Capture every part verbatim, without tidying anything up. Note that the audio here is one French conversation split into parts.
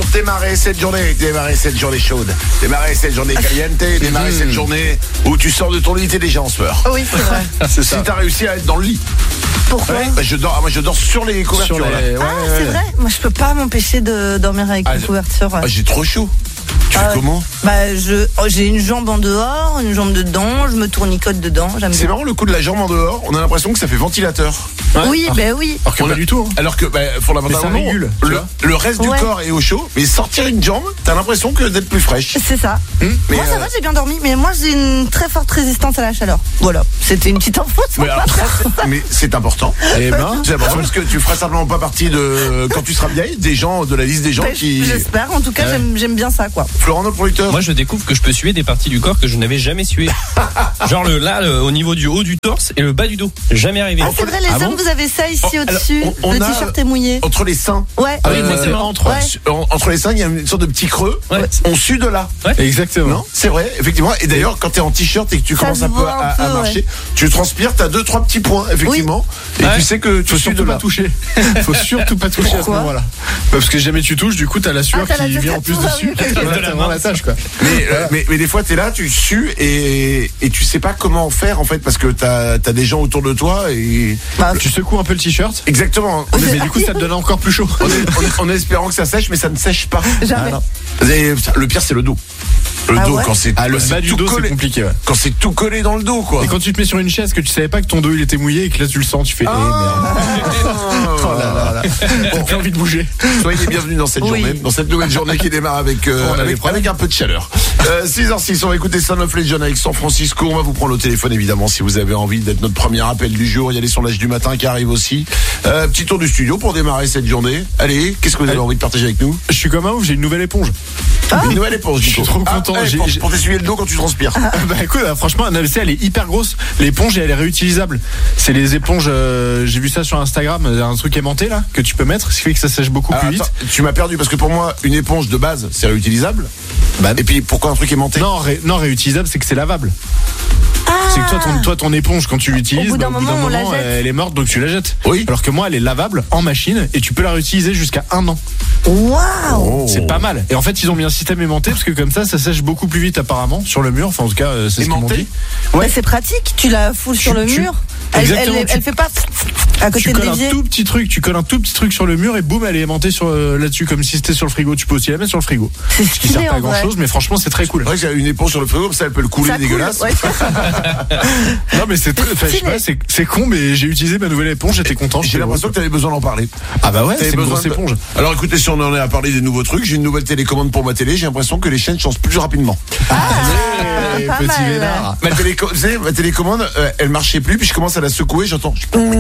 démarrer cette journée, démarrer cette journée chaude, démarrer cette journée caliente, démarrer mmh. cette journée où tu sors de ton lit, t'es déjà en sueur. Oui, c'est vrai. C'est ça. Si t'as réussi à être dans le lit. Pourquoi ouais, bah je dors, moi je dors sur les couvertures. Sur les... Ah, ouais, c'est ouais. vrai. Moi, je peux pas m'empêcher de dormir avec ah, les couvertures. Ouais. Ah, j'ai trop chaud. Tu ah, fais comment? Bah je, oh, j'ai une jambe en dehors, une jambe dedans, je me tournicote dedans. J'aime c'est bien. Marrant le coup de la jambe en dehors. On a l'impression que ça fait ventilateur. Ouais. Oui, alors, bah oui. Alors que pas du tout. Hein. Alors que bah, fondamentalement, régule, le, le reste ouais. du corps est au chaud, mais sortir une jambe, t'as l'impression que d'être plus fraîche. C'est ça. Hum, mais moi ça euh... va, j'ai bien dormi, mais moi j'ai une très forte résistance à la chaleur. Voilà, c'était une petite info. Mais, alors, ça, c'est, mais c'est important. Eh ben, c'est important parce que tu feras simplement pas partie de quand tu seras vieille, des gens de la liste des gens bah, qui. J'espère. En tout cas, ouais. j'aime, j'aime bien ça, quoi. Florent, notre producteur. Moi, je découvre que je peux suer des parties du corps que je n'avais jamais sué. Genre le là, le, au niveau du haut du torse et le bas du dos. Jamais arrivé. Ah, c'est vrai, les ah hommes, bon vous avez ça ici oh, au-dessus. Alors, on, on le t-shirt est mouillé. Entre les seins. Ouais. Ah oui, euh, moi c'est marrant. Entre, ouais. entre les seins, il y a une sorte de petit creux. Ouais. On sue de là. Ouais. Exactement. Non, c'est vrai, effectivement. Et d'ailleurs, quand t'es en t-shirt et que tu ça commences un peu, à, un peu à marcher, ouais. tu transpires, t'as deux, trois petits points, effectivement. Oui. Et ouais. tu sais que tu sues de là. Toucher. Faut surtout pas toucher à ce moment-là. Parce que jamais tu touches, du coup, t'as la sueur ah, qui vient en plus dessus. T'as vraiment la tâche, quoi. Mais des fois, t'es là, tu sues et tu sais pas comment faire en fait parce que t'as as des gens autour de toi et bah, tu secoues un peu le t-shirt. Exactement. Mais du coup ça te donne encore plus chaud. On est, en espérant que ça sèche, mais ça ne sèche pas. Jamais. Ah, et, le pire c'est le dos. Le ah dos ouais quand c'est ah, le quand bas c'est du dos collé. C'est compliqué. Ouais. Quand c'est tout collé dans le dos quoi. Et quand tu te mets sur une chaise que tu savais pas que ton dos il était mouillé et que là tu le sens, tu fais ah, eh merde. Oh là là là. Bon, t'as envie de bouger. Soyez les bienvenus dans cette oui. journée, dans cette nouvelle journée qui démarre avec euh, avec, avec un peu de chaleur. Euh, six heures six, on va écouter Son of Legend avec San Francisco. On va vous prendre au téléphone évidemment si vous avez envie d'être notre premier appel du jour. Il y a les sondages du matin qui arrivent aussi. Euh, petit tour du studio pour démarrer cette journée. Allez, qu'est-ce que vous avez Allez. envie de partager avec nous? Je suis comme un ouf, j'ai une nouvelle éponge. Ah. Une nouvelle éponge. Je suis trop content. Ah, j'ai, pour, j'ai... pour t'essuyer le dos quand tu transpires. Ah. Bah écoute, franchement, un A V C elle est hyper grosse. L'éponge elle est réutilisable. C'est les éponges. Euh, j'ai vu ça sur Instagram, un truc aimanté là que tu peux mettre, ce qui fait que ça sèche beaucoup ah, plus attends, vite. Tu m'as perdu parce que pour moi une éponge de base c'est réutilisable. Bah, et puis pourquoi un truc aimanté? Non, ré, non réutilisable c'est que c'est lavable. Ah. C'est que toi ton, toi, ton éponge, quand tu l'utilises, au bout d'un bah, moment, au bout d'un moment elle est morte, donc tu la jettes. Oui. Alors que moi, elle est lavable en machine et tu peux la réutiliser jusqu'à un an. Waouh oh. C'est pas mal. Et en fait, ils ont mis un système aimanté parce que comme ça, ça sèche beaucoup plus vite apparemment sur le mur. Enfin, en tout cas, c'est aimanté. Ce qu'ils m'ont dit. Ouais. Bah, c'est pratique. Tu la foules sur le tu, mur. Elle, elle, elle, elle fait pas à côté tu de colles l'évier. un tout petit truc, tu colles un tout petit truc sur le mur et boum, elle est aimantée sur euh, là-dessus comme si c'était sur le frigo. Tu peux aussi la mettre sur le frigo. C'est ce qui sert pas à grand chose, mais franchement, c'est très cool. C'est vrai qu'il y a une éponge sur le frigo, comme ça, elle peut le couler ça dégueulasse. Coule, ouais. Non, mais c'est, je sais pas, c'est, c'est con, mais j'ai utilisé ma nouvelle éponge, j'étais content. J'ai l'impression que tu avais besoin d'en parler. Ah bah ouais, c'est une grosse de... éponge. Alors écoutez, si on en est à parler des nouveaux trucs, j'ai une nouvelle télécommande pour ma télé. J'ai l'impression que les chaînes changent plus rapidement. Ah, allez, pas petit mal. vénard. Ma, téléco... vous savez, ma télécommande, euh, elle marchait plus, puis je commence à la secouer, j'entends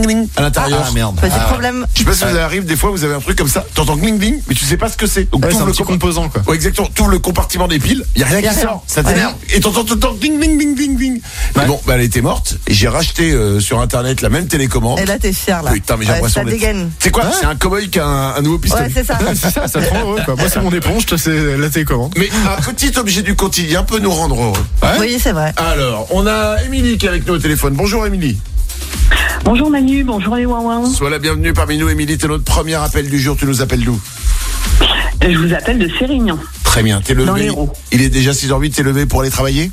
à l'intérieur. Ah merde. Petit ah, problème. Je sais pas si vous arrive des fois, vous avez un truc comme ça, t'entends gling gling, mais tu sais pas ce que c'est. Donc ouais, c'est un le petit composant quoi. Ouais, exactement. T'ouvres le compartiment des piles, y a rien y a qui rien. sort, ça t'énerve. Ouais. Et t'entends tout le temps gling gling gling gling gling. Mais bon, bah elle était morte et j'ai racheté euh, sur internet la même télécommande. Et là t'es fier là. Putain, mais j'ai ouais, l'impression ça dégaine. C'est quoi? Ouais. C'est un cowboy qui a un, un nouveau pistolet. Ouais, c'est ça. Ouais, c'est ça, ça te rend heureux quoi. Moi c'est mon éponge, toi c'est la télécommande. Mais un petit objet du quotidien peut nous rendre heureux. Ouais. Oui, c'est vrai. Alors, on a Émilie qui est avec nous au téléphone. Bonjour Émilie. Bonjour Manu, bonjour les Ouin-Ouin. Sois la bienvenue parmi nous Émilie, t'es notre premier appel du jour, tu nous appelles d'où? Je vous appelle de Sérignan. Très bien, t'es levé. Dans l'Hérault. Il est déjà six heures huit, t'es levé pour aller travailler?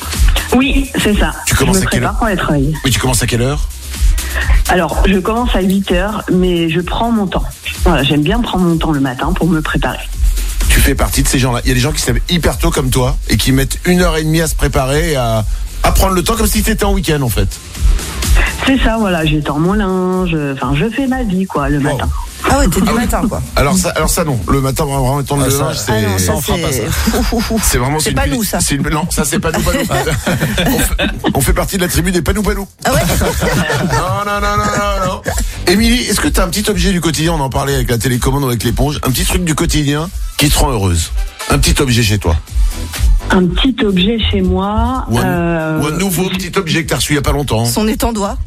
Oui, c'est ça. Tu commences je me à quelle heure pour aller travailler. Oui, tu commences à quelle heure? Alors, je commence à huit heures, mais je prends mon temps. Voilà, j'aime bien prendre mon temps le matin pour me préparer. Tu fais partie de ces gens-là. Il y a des gens qui se lèvent hyper tôt comme toi et qui mettent une heure et demie à se préparer, à, à prendre le temps comme si t'étais en week-end en fait. C'est ça, voilà, j'étends mon linge, enfin je fais ma vie quoi le matin. Ah ouais, t'es du ah matin oui. quoi. Alors ça, alors ça non, le matin vraiment étendre ah, le linge, c'est, ah non, ça, on fera pas ça. C'est vraiment c'est c'est pas une, nous ça. C'est une, non, ça c'est pas nous pas nous. on, fait, on fait partie de la tribu des panou panou. Ah ouais. non non non non non non. Émilie, est-ce que t'as un petit objet du quotidien, on en parlait avec la télécommande ou avec l'éponge, un petit truc du quotidien qui te rend heureuse? Un petit objet chez toi? Un petit objet chez moi. Ou un, euh... ou un nouveau petit objet que t'as reçu il y a pas longtemps. Son étendoir.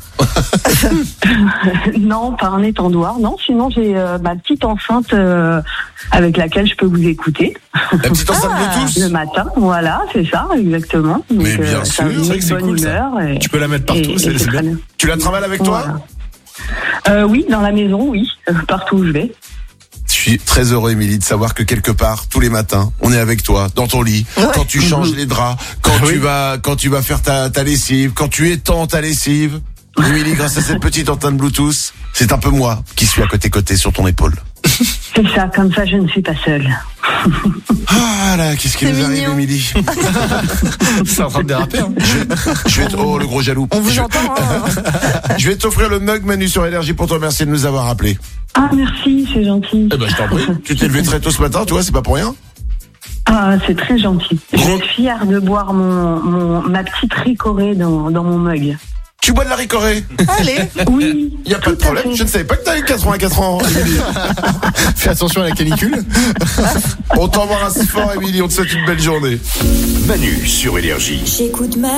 Non, pas un étendoir. Non, sinon j'ai euh, ma petite enceinte euh, avec laquelle je peux vous écouter. La petite enceinte ah, Bluetooth. Le matin, voilà, c'est ça, exactement. Donc, mais bien euh, sûr, c'est vrai que c'est cool ça. Et, tu peux la mettre partout, et, c'est, et c'est bien. bien. Tu la travailles avec toi? Voilà. euh, Oui, dans la maison, oui, euh, partout où je vais. suis très heureux, Émilie, de savoir que quelque part, tous les matins, on est avec toi, dans ton lit, ouais. quand tu changes les draps, quand oui. tu vas, quand tu vas faire ta, ta lessive, quand tu étends ta lessive. Émilie, grâce à cette petite antenne Bluetooth, c'est un peu moi qui suis à côté-côté sur ton épaule. C'est ça, comme ça je ne suis pas seule. Ah là, qu'est-ce qui c'est nous mignon. arrive, Émilie? C'est en train de déraper. Hein. Je, vais, je vais t- oh, le gros jaloux. On vous je, entend. Hein. Je vais t'offrir le mug Manu sur Énergie pour te remercier de nous avoir appelés. Ah merci, c'est gentil. Eh ben, je t'en prie. Tu t'es levé très tôt ce matin, tu vois, c'est pas pour rien. Ah, c'est très gentil. Je vais être fière de boire mon, mon ma petite ricorée dans, dans mon mug. Tu bois de la ricorée? Allez. Oui. Il y a pas de problème. Je ne savais pas que t'avais quatre-vingt-quatre ans, Émilie. Fais attention à la canicule. On t'embrasse fort, Émilie. On te souhaite une belle journée. Manu sur Énergie. J'écoute ma